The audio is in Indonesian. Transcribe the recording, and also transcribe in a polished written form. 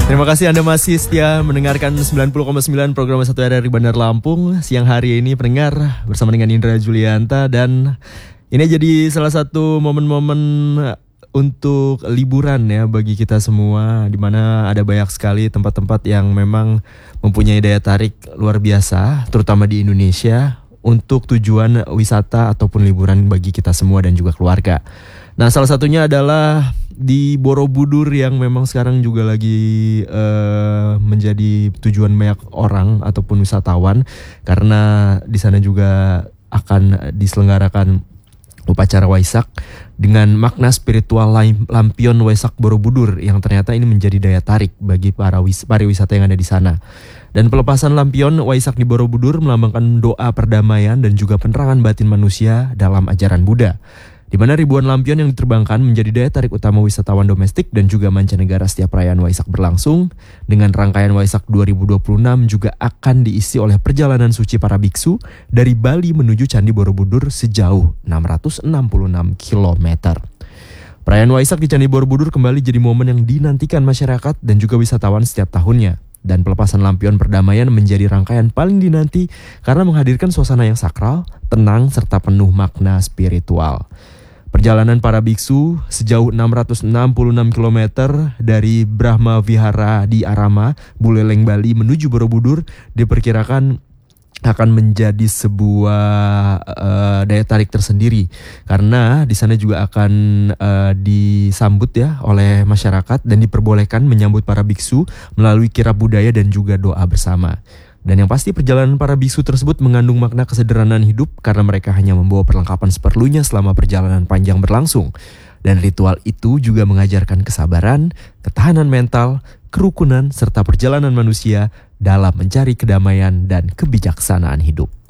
Terima kasih Anda masih setia mendengarkan 90,9 program 1 RRI Bandar Lampung. Siang hari ini pendengar bersama dengan Indra Julianta. Dan ini jadi salah satu momen-momen untuk liburan ya bagi kita semua, di mana ada banyak sekali tempat-tempat yang memang mempunyai daya tarik luar biasa, terutama di Indonesia, untuk tujuan wisata ataupun liburan bagi kita semua dan juga keluarga. Nah, salah satunya adalah di Borobudur yang memang sekarang juga lagi menjadi tujuan banyak orang ataupun wisatawan, karena di sana juga akan diselenggarakan upacara Waisak dengan makna spiritual lampion Waisak Borobudur yang ternyata ini menjadi daya tarik bagi para pariwisata yang ada di sana. Dan pelepasan lampion Waisak di Borobudur melambangkan doa perdamaian dan juga penerangan batin manusia dalam ajaran Buddha, di mana ribuan lampion yang diterbangkan menjadi daya tarik utama wisatawan domestik dan juga mancanegara setiap perayaan Waisak berlangsung. Dengan rangkaian Waisak 2026 juga akan diisi oleh perjalanan suci para biksu dari Bali menuju Candi Borobudur sejauh 666 km. Perayaan Waisak di Candi Borobudur kembali jadi momen yang dinantikan masyarakat dan juga wisatawan setiap tahunnya. Dan pelepasan lampion perdamaian menjadi rangkaian paling dinanti karena menghadirkan suasana yang sakral, tenang, serta penuh makna spiritual. Perjalanan para biksu sejauh 666 km dari Brahma Vihara di Arama, Buleleng, Bali menuju Borobudur diperkirakan akan menjadi sebuah daya tarik tersendiri, karena di sana juga akan disambut ya oleh masyarakat dan diperbolehkan menyambut para biksu melalui kirab budaya dan juga doa bersama. Dan yang pasti perjalanan para biksu tersebut mengandung makna kesederhanaan hidup karena mereka hanya membawa perlengkapan seperlunya selama perjalanan panjang berlangsung. Dan ritual itu juga mengajarkan kesabaran, ketahanan mental, kerukunan, serta perjalanan manusia dalam mencari kedamaian dan kebijaksanaan hidup.